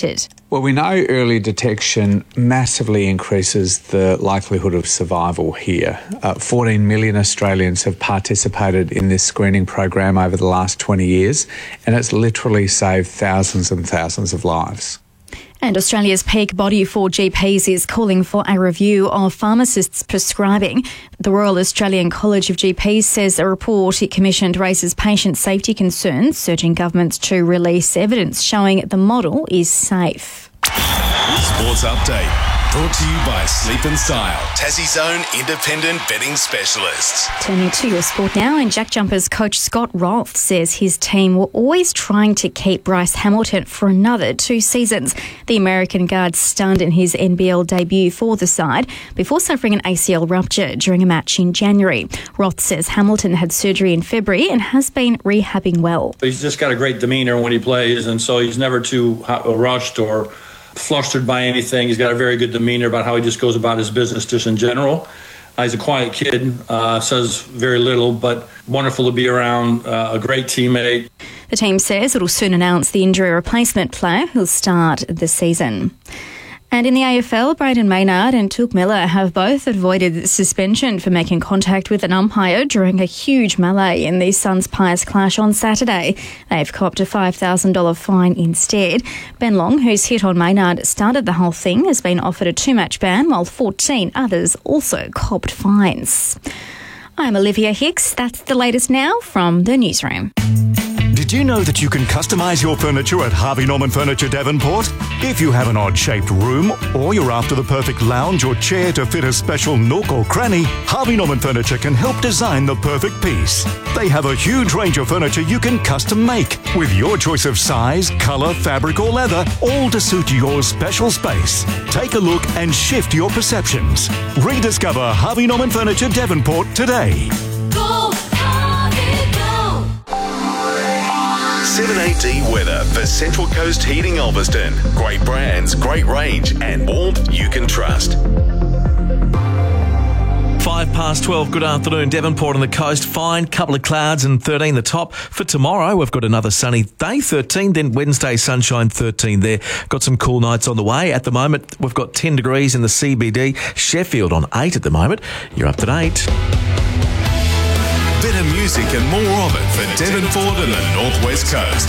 treated. Well, we know early detection massively increases the likelihood of survival here. 14 million Australians have participated in this screening program over the last 20 years, and it's literally saved thousands and thousands of lives. And Australia's peak body for GPs is calling for a review of pharmacists' prescribing. The Royal Australian College of GPs says a report it commissioned raises patient safety concerns, urging governments to release evidence showing the model is safe. Sports Update. Brought to you by Sleep and Style, Tassie's own independent betting specialists. Turning to your sport now, and Jack Jumpers coach Scott Roth says his team were always trying to keep Bryce Hamilton for another 2 seasons. The American guard stunned in his NBL debut for the side before suffering an ACL rupture during a match in January. Roth says Hamilton had surgery in February and has been rehabbing well. He's just got a great demeanour when he plays, and so he's never too rushed or flustered by anything. He's got a very good demeanor about how he just goes about his business just in general. He's a quiet kid, says very little, but wonderful to be around, a great teammate. The team says it will soon announce the injury replacement player who'll start the season. And in the AFL, Brayden Maynard and Touk Miller have both avoided suspension for making contact with an umpire during a huge melee in the Suns-Pies clash on Saturday. They've copped a $5,000 fine instead. Ben Long, who's hit on Maynard, started the whole thing, has been offered a 2-match ban, while 14 others also copped fines. I'm Olivia Hicks. That's the latest now from the newsroom. Did you know that you can customise your furniture at Harvey Norman Furniture Devonport? If you have an odd-shaped room or you're after the perfect lounge or chair to fit a special nook or cranny, Harvey Norman Furniture can help design the perfect piece. They have a huge range of furniture you can custom make with your choice of size, colour, fabric or leather, all to suit your special space. Take a look and shift your perceptions. Rediscover Harvey Norman Furniture Devonport today. Go, Harvey, go! 7AD weather for Central Coast Heating Ulverston. Great brands, great range, and warmth you can trust. 12:05. Good afternoon. Devonport on the coast. Fine. Couple of clouds and 13 the top. For tomorrow, we've got another sunny day, 13. Then Wednesday, sunshine, 13 there. Got some cool nights on the way. At the moment, we've got 10 degrees in the CBD. Sheffield on 8 at the moment. You're up to date. Better music and more of it for Devonport and the Northwest Coast.